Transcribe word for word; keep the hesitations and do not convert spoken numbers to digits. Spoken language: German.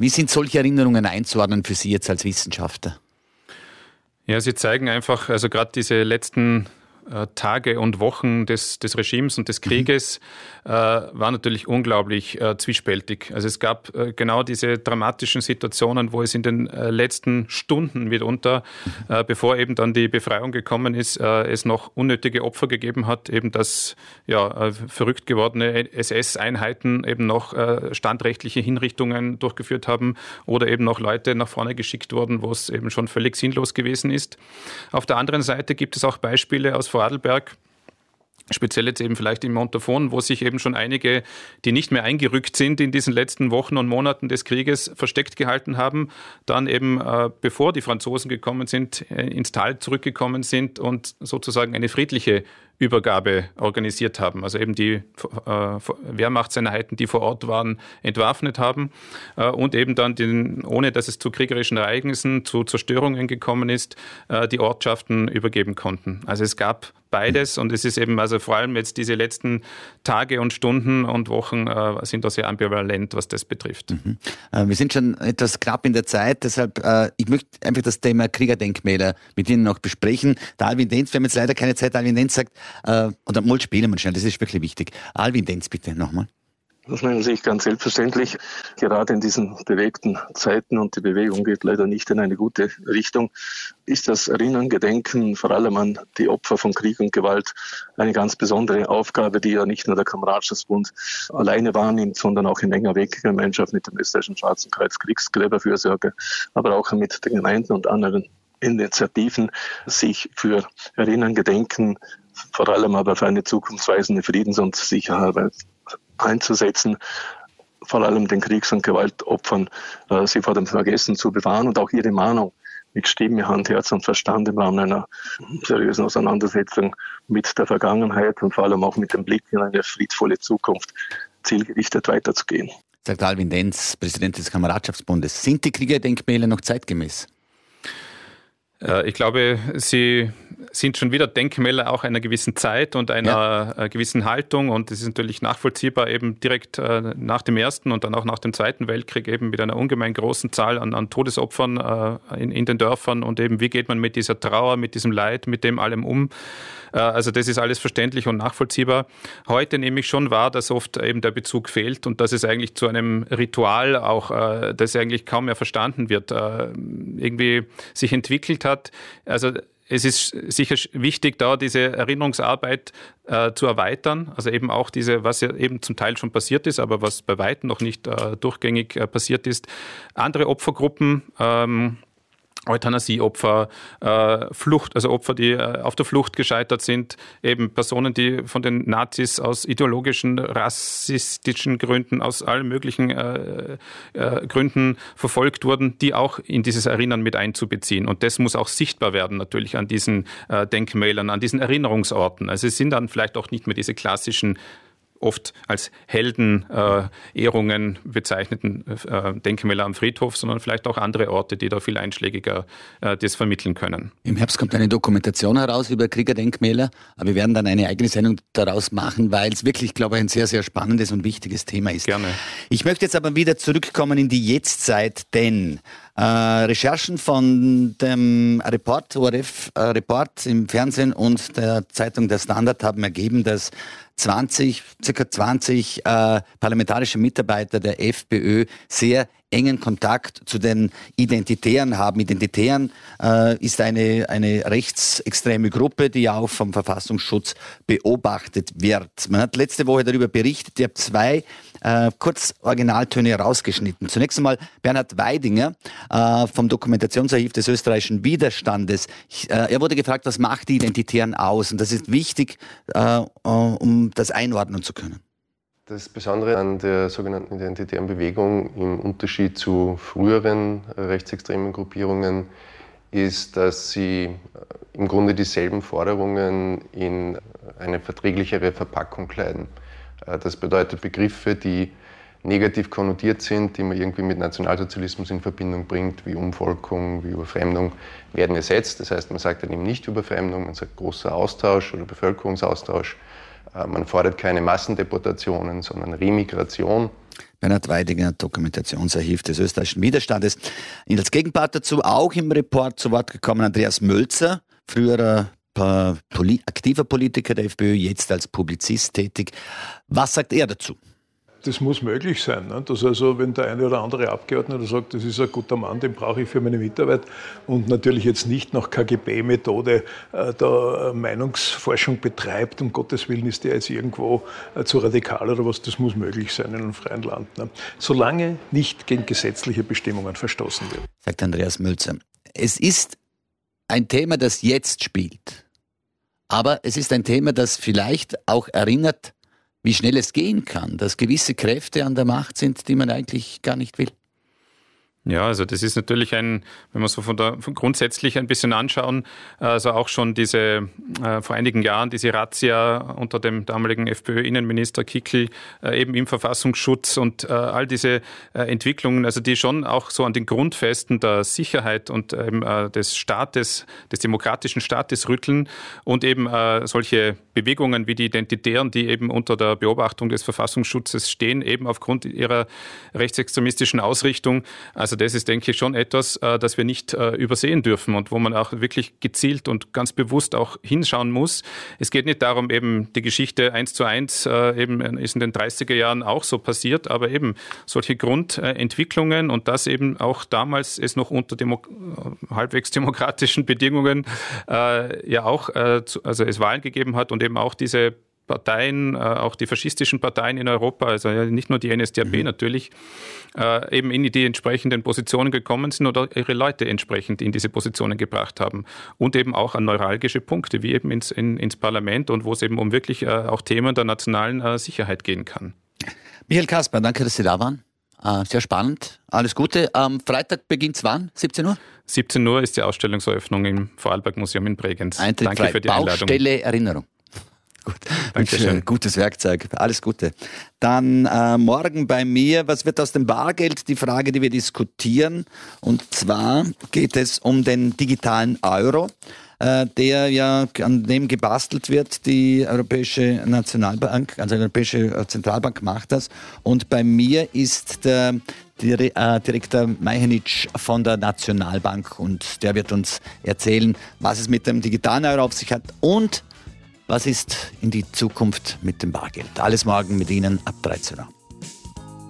Wie sind solche Erinnerungen einzuordnen für Sie jetzt als Wissenschaftler? Ja, sie zeigen einfach, also gerade diese letzten Tage und Wochen des, des Regimes und des Krieges mhm. äh, war natürlich unglaublich äh, zwiespältig. Also es gab äh, genau diese dramatischen Situationen, wo es in den äh, letzten Stunden mitunter, mhm. äh, bevor eben dann die Befreiung gekommen ist, äh, es noch unnötige Opfer gegeben hat, eben dass ja, äh, verrückt gewordene S S-Einheiten eben noch äh, standrechtliche Hinrichtungen durchgeführt haben oder eben noch Leute nach vorne geschickt wurden, wo es eben schon völlig sinnlos gewesen ist. Auf der anderen Seite gibt es auch Beispiele aus Vorarlberg, speziell jetzt eben vielleicht im Montafon, wo sich eben schon einige, die nicht mehr eingerückt sind in diesen letzten Wochen und Monaten des Krieges, versteckt gehalten haben, dann eben, äh, bevor die Franzosen gekommen sind, äh, ins Tal zurückgekommen sind und sozusagen eine friedliche Übergabe organisiert haben. Also eben die äh, Wehrmachtseinheiten, die vor Ort waren, entwaffnet haben äh, und eben dann, den, ohne dass es zu kriegerischen Ereignissen, zu Zerstörungen gekommen ist, äh, die Ortschaften übergeben konnten. Also es gab beides und es ist eben, also vor allem jetzt diese letzten Tage und Stunden und Wochen äh, sind da sehr ambivalent, was das betrifft. Mhm. Äh, wir sind schon etwas knapp in der Zeit, deshalb, äh, ich möchte einfach das Thema Kriegerdenkmäler mit Ihnen noch besprechen. Der Alwin Denz, wir haben jetzt leider keine Zeit, Alwin Denz sagt, äh, oder mal spielen wir schnell, das ist wirklich wichtig. Alwin Denz, bitte nochmal. Aus meiner Sicht ganz selbstverständlich, gerade in diesen bewegten Zeiten, und die Bewegung geht leider nicht in eine gute Richtung, ist das Erinnern, Gedenken, vor allem an die Opfer von Krieg und Gewalt, eine ganz besondere Aufgabe, die ja nicht nur der Kameradschaftsbund alleine wahrnimmt, sondern auch in enger Weggemeinschaft mit dem Österreichischen Schwarzen Kreuz Kriegsgräberfürsorge, aber auch mit den Gemeinden und anderen Initiativen sich für Erinnern, Gedenken, vor allem aber für eine zukunftsweisende Friedens- und Sicherheit einzusetzen, vor allem den Kriegs- und Gewaltopfern, äh, sie vor dem Vergessen zu bewahren und auch ihre Mahnung mit Stimme, Hand, Herz und Verstand im Rahmen einer seriösen Auseinandersetzung mit der Vergangenheit und vor allem auch mit dem Blick in eine friedvolle Zukunft zielgerichtet weiterzugehen. Sagt Alwin Denz, Präsident des Kameradschaftsbundes. Sind die Kriegerdenkmäler noch zeitgemäß? Ich glaube, sie sind schon wieder Denkmäler auch einer gewissen Zeit und einer ja. gewissen Haltung. Und es ist natürlich nachvollziehbar, eben direkt nach dem Ersten und dann auch nach dem Zweiten Weltkrieg eben mit einer ungemein großen Zahl an, an Todesopfern in, in den Dörfern und eben, wie geht man mit dieser Trauer, mit diesem Leid, mit dem allem um. Also das ist alles verständlich und nachvollziehbar. Heute nehme ich schon wahr, dass oft eben der Bezug fehlt und dass es eigentlich zu einem Ritual auch, das eigentlich kaum mehr verstanden wird, irgendwie sich entwickelt hat. Also es ist sicher wichtig, da diese Erinnerungsarbeit äh, zu erweitern, also eben auch diese, was ja eben zum Teil schon passiert ist, aber was bei weitem noch nicht äh, durchgängig äh, passiert ist. Andere Opfergruppen, ähm, Euthanasieopfer, äh, Flucht, also Opfer, die äh, auf der Flucht gescheitert sind, eben Personen, die von den Nazis aus ideologischen, rassistischen Gründen, aus allen möglichen äh, äh, Gründen verfolgt wurden, die auch in dieses Erinnern mit einzubeziehen. Und das muss auch sichtbar werden natürlich an diesen äh, Denkmälern, an diesen Erinnerungsorten. Also es sind dann vielleicht auch nicht mehr diese klassischen, oft als Heldenehrungen äh, bezeichneten äh, Denkmäler am Friedhof, sondern vielleicht auch andere Orte, die da viel einschlägiger äh, das vermitteln können. Im Herbst kommt eine Dokumentation heraus über Kriegerdenkmäler, aber wir werden dann eine eigene Sendung daraus machen, weil es wirklich, glaube ich, ein sehr, sehr spannendes und wichtiges Thema ist. Gerne. Ich möchte jetzt aber wieder zurückkommen in die Jetztzeit, denn äh, Recherchen von dem Report, O R F-Report im Fernsehen und der Zeitung Der Standard haben ergeben, dass zwanzig, circa zwanzig äh, parlamentarische Mitarbeiter der FPÖ sehr engen Kontakt zu den Identitären haben. Identitären äh, ist eine, eine rechtsextreme Gruppe, die auch vom Verfassungsschutz beobachtet wird. Man hat letzte Woche darüber berichtet, ich habe zwei äh, kurz Originaltöne rausgeschnitten. Zunächst einmal Bernhard Weidinger äh, vom Dokumentationsarchiv des österreichischen Widerstandes. Ich, äh, er wurde gefragt, was macht die Identitären aus? Und das ist wichtig, äh, um das einordnen zu können. Das Besondere an der sogenannten identitären Bewegung im Unterschied zu früheren rechtsextremen Gruppierungen ist, dass sie im Grunde dieselben Forderungen in eine verträglichere Verpackung kleiden. Das bedeutet, Begriffe, die negativ konnotiert sind, die man irgendwie mit Nationalsozialismus in Verbindung bringt, wie Umvolkung, wie Überfremdung, werden ersetzt. Das heißt, man sagt dann eben nicht Überfremdung, man sagt großer Austausch oder Bevölkerungsaustausch. Man fordert keine Massendeportationen, sondern Remigration. Bernhard Weidinger, Dokumentationsarchiv des österreichischen Widerstandes. Und als Gegenpart dazu auch im Report zu Wort gekommen Andreas Mölzer, früherer äh, Poli- aktiver Politiker der FPÖ, jetzt als Publizist tätig. Was sagt er dazu? Das muss möglich sein. Ne? Dass also, wenn der eine oder andere Abgeordnete sagt, das ist ein guter Mann, den brauche ich für meine Mitarbeit und natürlich jetzt nicht nach K G B-Methode äh, da Meinungsforschung betreibt, um Gottes Willen ist der jetzt irgendwo äh, zu radikal oder was, das muss möglich sein in einem freien Land. Ne? Solange nicht gegen gesetzliche Bestimmungen verstoßen wird. Sagt Andreas Mölzer. Es ist ein Thema, das jetzt spielt. Aber es ist ein Thema, das vielleicht auch erinnert, wie schnell es gehen kann, dass gewisse Kräfte an der Macht sind, die man eigentlich gar nicht will. Ja, also das ist natürlich ein, wenn wir so von der von grundsätzlich ein bisschen anschauen, also auch schon diese äh, vor einigen Jahren diese Razzia unter dem damaligen FPÖ-Innenminister Kickl äh, eben im Verfassungsschutz und äh, all diese äh, Entwicklungen, also die schon auch so an den Grundfesten der Sicherheit und ähm, äh, des Staates, des demokratischen Staates rütteln und eben äh, solche Bewegungen wie die Identitären, die eben unter der Beobachtung des Verfassungsschutzes stehen, eben aufgrund ihrer rechtsextremistischen Ausrichtung. Also das ist, denke ich, schon etwas, das wir nicht übersehen dürfen und wo man auch wirklich gezielt und ganz bewusst auch hinschauen muss. Es geht nicht darum, eben die Geschichte eins zu eins eben ist in den dreißiger Jahren auch so passiert, aber eben solche Grundentwicklungen und das eben auch damals es noch unter Demo- halbwegs demokratischen Bedingungen äh, ja auch, äh, also es Wahlen gegeben hat und eben auch diese Parteien, auch die faschistischen Parteien in Europa, also nicht nur die N S D A P mhm. natürlich, eben in die entsprechenden Positionen gekommen sind oder ihre Leute entsprechend in diese Positionen gebracht haben. Und eben auch an neuralgische Punkte, wie eben ins, in, ins Parlament und wo es eben um wirklich auch Themen der nationalen Sicherheit gehen kann. Michael Kasper, danke, dass Sie da waren. Sehr spannend. Alles Gute. Am Freitag beginnt es wann? siebzehn Uhr? siebzehn Uhr ist die Ausstellungseröffnung im Vorarlberg-Museum in Bregenz. Eintritt Danke frei. für die Einladung. Baustelle Erinnerung. Gut. Dankeschön. Gutes Werkzeug. Alles Gute. Dann äh, morgen bei mir, was wird aus dem Bargeld? Die Frage, die wir diskutieren. Und zwar geht es um den digitalen Euro, äh, der ja an dem gebastelt wird. Die Europäische Nationalbank, also die Europäische Zentralbank macht das. Und bei mir ist der Direktor Majhenic von der Nationalbank und der wird uns erzählen, was es mit dem digitalen Euro auf sich hat und was ist in die Zukunft mit dem Bargeld? Alles morgen mit Ihnen ab dreizehn Uhr.